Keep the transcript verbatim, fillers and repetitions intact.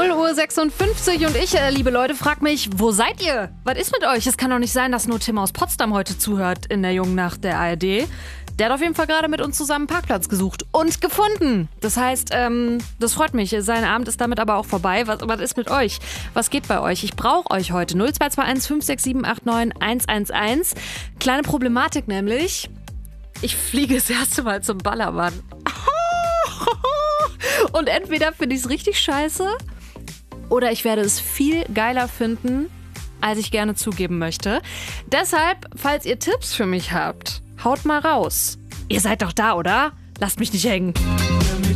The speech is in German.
null Uhr sechsundfünfzig und ich, äh, liebe Leute, frag mich, wo seid ihr? Was ist mit euch? Es kann doch nicht sein, dass nur Tim aus Potsdam heute zuhört in der Jungen Nacht der A R D. Der hat auf jeden Fall gerade mit uns zusammen einen Parkplatz gesucht und gefunden. Das heißt, ähm, das freut mich. Sein Abend ist damit aber auch vorbei. Was, was ist mit euch? Was geht bei euch? Ich brauche euch heute. null zwei zwei eins fünf sechs sieben acht neun eins eins eins. Kleine Problematik nämlich. Ich fliege das erste Mal zum Ballermann. Und entweder finde ich es richtig scheiße oder ich werde es viel geiler finden, als ich gerne zugeben möchte. Deshalb, falls ihr Tipps für mich habt, haut mal raus. Ihr seid doch da, oder? Lasst mich nicht hängen.